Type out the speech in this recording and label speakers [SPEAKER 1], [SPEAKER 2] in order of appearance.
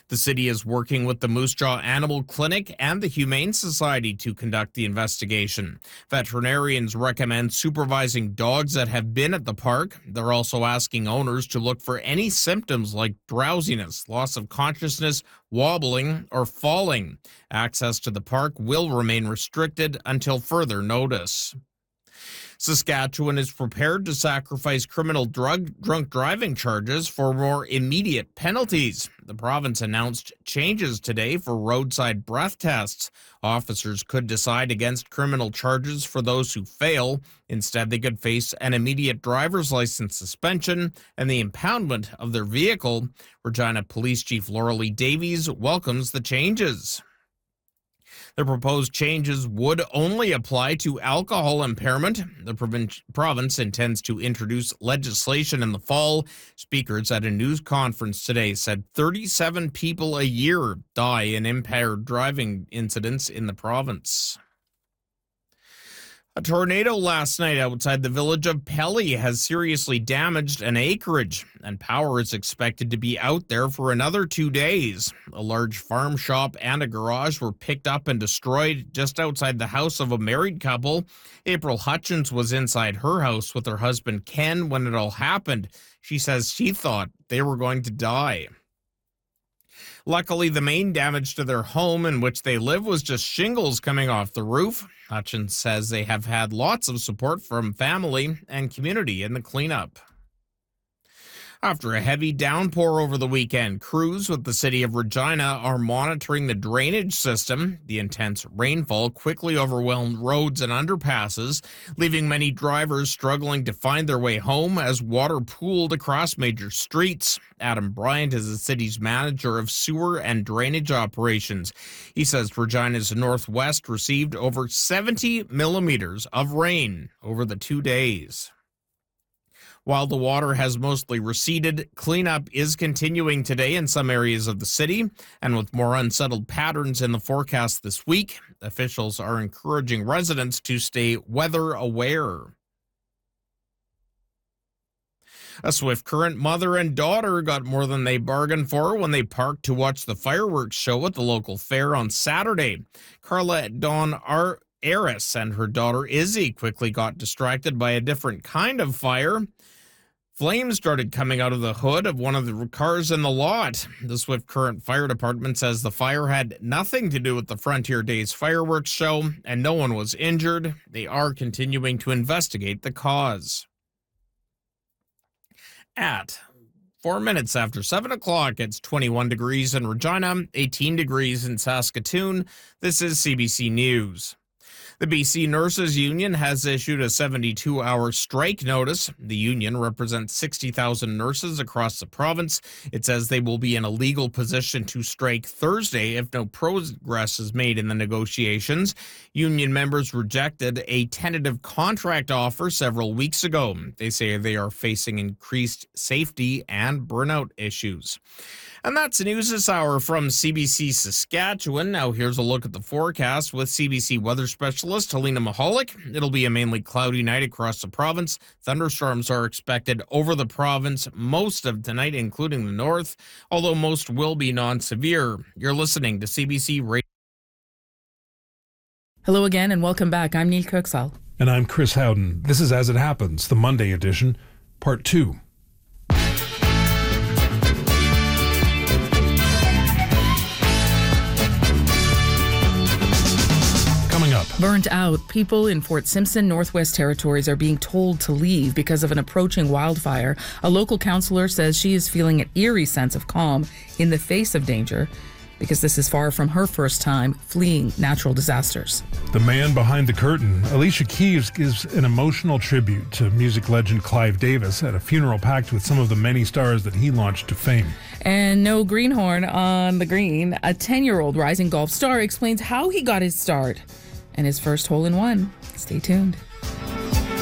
[SPEAKER 1] The city is working with the Moose Jaw Animal Clinic and the Humane Society to conduct the investigation. Veterinarians recommend supervising dogs that have been at the park. They're also asking owners to look for any symptoms like drowsiness, loss of consciousness, wobbling, or falling. Access to the park will remain restricted until further notice. Saskatchewan is prepared to sacrifice criminal drunk driving charges for more immediate penalties. The province announced changes today for roadside breath tests. Officers could decide against criminal charges for those who fail. Instead, they could face an immediate driver's license suspension and the impoundment of their vehicle. Regina Police Chief Laura Lee Davies welcomes the changes. The proposed changes would only apply to alcohol impairment. The province intends to introduce legislation in the fall. Speakers at a news conference today said 37 people a year die in impaired driving incidents in the province. A tornado last night outside the village of Pelly has seriously damaged an acreage, and power is expected to be out there for another 2 days. A large farm shop and a garage were picked up and destroyed just outside the house of a married couple. April Hutchins was inside her house with her husband Ken when it all happened. She says she thought they were going to die. Luckily, the main damage to their home in which they live was just shingles coming off the roof. Hutchins says they have had lots of support from family and community in the cleanup. After a heavy downpour over the weekend, crews with the city of Regina are monitoring the drainage system. The intense rainfall quickly overwhelmed roads and underpasses, leaving many drivers struggling to find their way home as water pooled across major streets. Adam Bryant is the city's manager of sewer and drainage operations. He says Regina's northwest received over 70 millimeters of rain over the 2 days. While the water has mostly receded, cleanup is continuing today in some areas of the city, and with more unsettled patterns in the forecast this week, officials are encouraging residents to stay weather aware. A Swift Current mother and daughter got more than they bargained for when they parked to watch the fireworks show at the local fair on Saturday. Carla Dawn Aris and her daughter Izzy quickly got distracted by a different kind of fire. Flames started coming out of the hood of one of the cars in the lot. The Swift Current Fire Department says the fire had nothing to do with the Frontier Days fireworks show, and no one was injured. They are continuing to investigate the cause. At 4 minutes after 7 o'clock, it's 21 degrees in Regina, 18 degrees in Saskatoon. This is CBC News. The BC Nurses Union has issued a 72-hour strike notice. The union represents 60,000 nurses across the province. It says they will be in a legal position to strike Thursday if no progress is made in the negotiations. Union members rejected a tentative contract offer several weeks ago. They say they are facing increased safety and burnout issues. And that's the news this hour from CBC Saskatchewan. Now here's a look at the forecast with CBC weather specialist Helena Mahalik. It'll be a mainly cloudy night across the province. Thunderstorms are expected over the province most of tonight, including the north, although most will be non-severe. You're listening to CBC Radio.
[SPEAKER 2] Hello again and welcome back. I'm Neil Kirksall.
[SPEAKER 3] And I'm Chris Howden. This is As It Happens, the Monday edition, part 2.
[SPEAKER 2] Burnt out, people in Fort Simpson, Northwest Territories are being told to leave because of an approaching wildfire. A local councillor says she is feeling an eerie sense of calm in the face of danger because this is far from her first time fleeing natural disasters.
[SPEAKER 3] The man behind the curtain, Alicia Keys, gives an emotional tribute to music legend Clive Davis at a funeral packed with some of the many stars that he launched to fame.
[SPEAKER 2] And no greenhorn on the green. A 10-year-old rising golf star explains how he got his start and his first hole-in-one. Stay tuned.